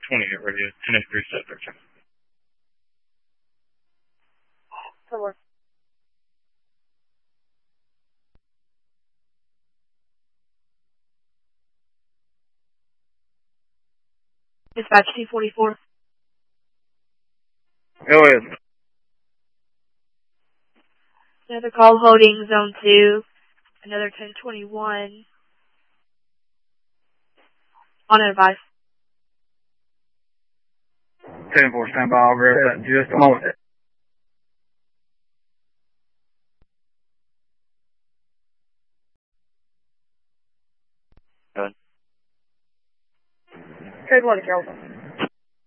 20 at radio, 1083 set. Hello. Dispatch 244. Go ahead. Another call holding zone 2. Another 1021. On advice. 10-4, stand by. I'll grab that in just a moment. Code 1, Carrollton.